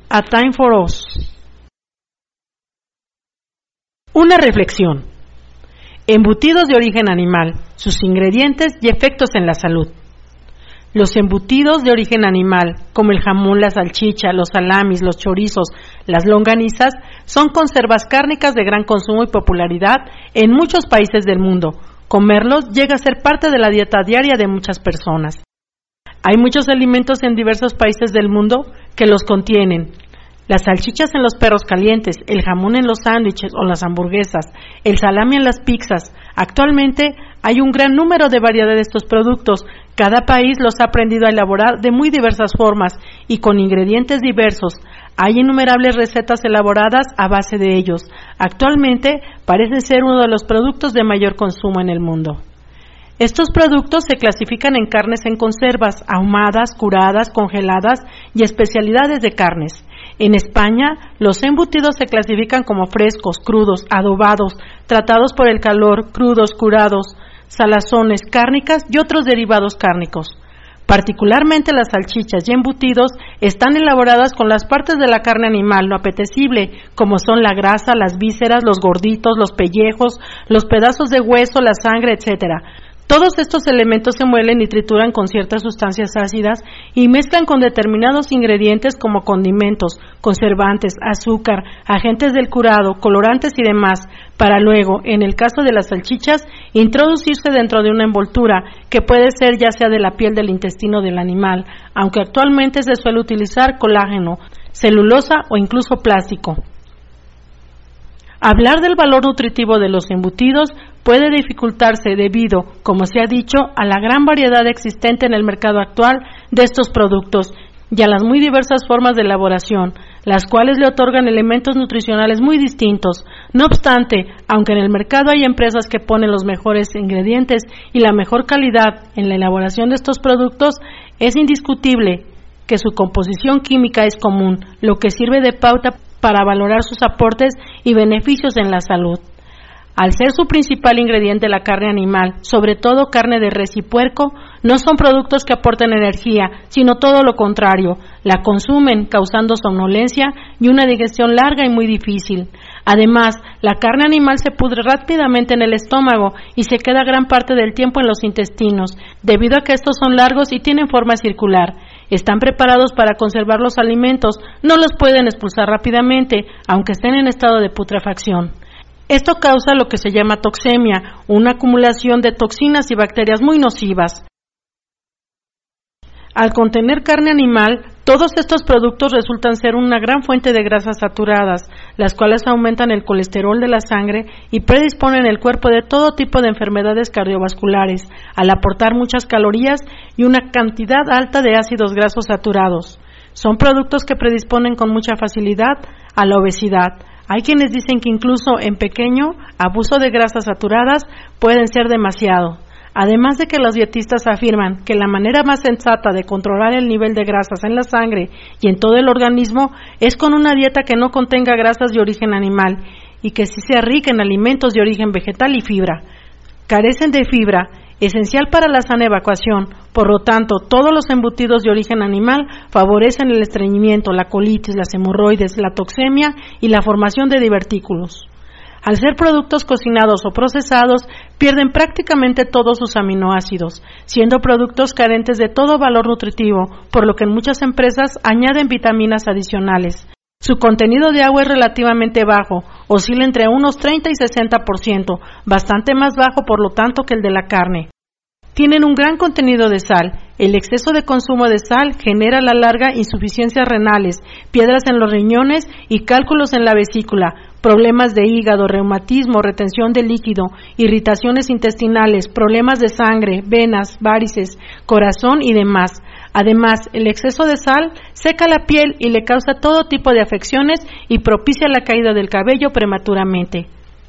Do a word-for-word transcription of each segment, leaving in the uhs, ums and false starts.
A Time for Us. Una reflexión. Embutidos de origen animal, sus ingredientes y efectos en la salud. Los embutidos de origen animal, como el jamón, la salchicha, los salamis, los chorizos, las longanizas, son conservas cárnicas de gran consumo y popularidad en muchos países del mundo. Comerlos llega a ser parte de la dieta diaria de muchas personas. Hay muchos alimentos en diversos países del mundo que los contienen. Las salchichas en los perros calientes, el jamón en los sándwiches o las hamburguesas, el salami en las pizzas. Actualmente hay un gran número de variedad de estos productos. Cada país los ha aprendido a elaborar de muy diversas formas y con ingredientes diversos. Hay innumerables recetas elaboradas a base de ellos. Actualmente parece ser uno de los productos de mayor consumo en el mundo. Estos productos se clasifican en carnes en conservas, ahumadas, curadas, congeladas y especialidades de carnes. En España, los embutidos se clasifican como frescos, crudos, adobados, tratados por el calor, crudos, curados, salazones, cárnicas y otros derivados cárnicos. Particularmente las salchichas y embutidos están elaboradas con las partes de la carne animal no apetecible, como son la grasa, las vísceras, los gorditos, los pellejos, los pedazos de hueso, la sangre, etcétera. Todos estos elementos se muelen y trituran con ciertas sustancias ácidas y mezclan con determinados ingredientes como condimentos, conservantes, azúcar, agentes del curado, colorantes y demás, para luego, en el caso de las salchichas, introducirse dentro de una envoltura que puede ser ya sea de la piel del intestino del animal, aunque actualmente se suele utilizar colágeno, celulosa o incluso plástico. Hablar del valor nutritivo de los embutidos puede dificultarse debido, como se ha dicho, a la gran variedad existente en el mercado actual de estos productos y a las muy diversas formas de elaboración, las cuales le otorgan elementos nutricionales muy distintos. No obstante, aunque en el mercado hay empresas que ponen los mejores ingredientes y la mejor calidad en la elaboración de estos productos, es indiscutible que su composición química es común, lo que sirve de pauta para valorar sus aportes y beneficios en la salud. Al ser su principal ingrediente la carne animal, sobre todo carne de res y puerco, no son productos que aporten energía, sino todo lo contrario, la consumen causando somnolencia y una digestión larga y muy difícil. Además, la carne animal se pudre rápidamente en el estómago y se queda gran parte del tiempo en los intestinos, debido a que estos son largos y tienen forma circular. Están preparados para conservar los alimentos, no los pueden expulsar rápidamente, aunque estén en estado de putrefacción. Esto causa lo que se llama toxemia, una acumulación de toxinas y bacterias muy nocivas. Al contener carne animal, todos estos productos resultan ser una gran fuente de grasas saturadas, las cuales aumentan el colesterol de la sangre y predisponen el cuerpo de todo tipo de enfermedades cardiovasculares, al aportar muchas calorías y una cantidad alta de ácidos grasos saturados. Son productos que predisponen con mucha facilidad a la obesidad. Hay quienes dicen que incluso en pequeño, abuso de grasas saturadas pueden ser demasiado. Además de que los dietistas afirman que la manera más sensata de controlar el nivel de grasas en la sangre y en todo el organismo es con una dieta que no contenga grasas de origen animal y que sí sea rica en alimentos de origen vegetal y fibra. Carecen de fibra, esencial para la sana evacuación, por lo tanto, todos los embutidos de origen animal favorecen el estreñimiento, la colitis, las hemorroides, la toxemia y la formación de divertículos. Al ser productos cocinados o procesados, pierden prácticamente todos sus aminoácidos, siendo productos carentes de todo valor nutritivo, por lo que en muchas empresas añaden vitaminas adicionales. Su contenido de agua es relativamente bajo, oscila entre unos treinta y sesenta por ciento, bastante más bajo por lo tanto que el de la carne. Tienen un gran contenido de sal. El exceso de consumo de sal genera a la larga insuficiencias renales, piedras en los riñones y cálculos en la vesícula, problemas de hígado, reumatismo, retención de líquido, irritaciones intestinales, problemas de sangre, venas, varices, corazón y demás. Además, el exceso de sal seca la piel y le causa todo tipo de afecciones y propicia la caída del cabello prematuramente.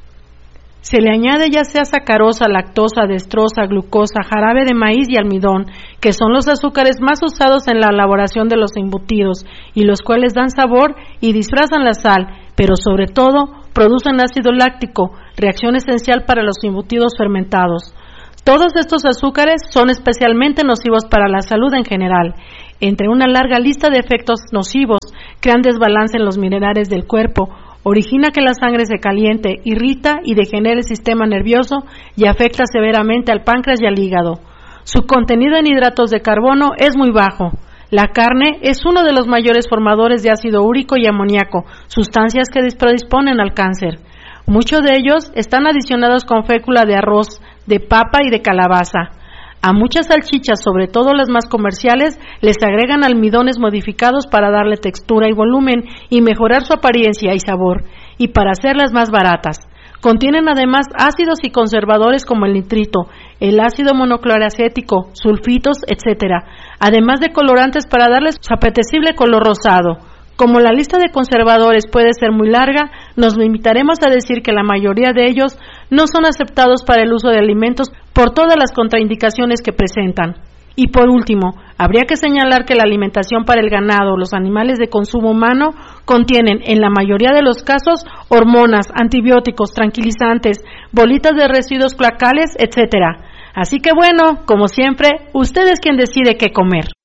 Se le añade ya sea sacarosa, lactosa, destrosa, glucosa, jarabe de maíz y almidón, que son los azúcares más usados en la elaboración de los embutidos y los cuales dan sabor y disfrazan la sal, pero sobre todo producen ácido láctico, reacción esencial para los embutidos fermentados. Todos estos azúcares son especialmente nocivos para la salud en general. Entre una larga lista de efectos nocivos crean desbalance en los minerales del cuerpo, origina que la sangre se caliente, irrita y degenera el sistema nervioso y afecta severamente al páncreas y al hígado. Su contenido en hidratos de carbono es muy bajo. La carne es uno de los mayores formadores de ácido úrico y amoníaco, sustancias que predisponen al cáncer. Muchos de ellos están adicionados con fécula de arroz, de papa y de calabaza. A muchas salchichas, sobre todo las más comerciales, les agregan almidones modificados para darle textura y volumen y mejorar su apariencia y sabor, y para hacerlas más baratas. Contienen además ácidos y conservadores como el nitrito, el ácido monocloroacético, sulfitos, etcétera, además de colorantes para darles su apetecible color rosado. Como la lista de conservadores puede ser muy larga, nos limitaremos a decir que la mayoría de ellos no son aceptados para el uso de alimentos por todas las contraindicaciones que presentan. Y por último, habría que señalar que la alimentación para el ganado o los animales de consumo humano contienen, en la mayoría de los casos, hormonas, antibióticos, tranquilizantes, bolitas de residuos cloacales, etcétera. Así que bueno, como siempre, usted es quien decide qué comer.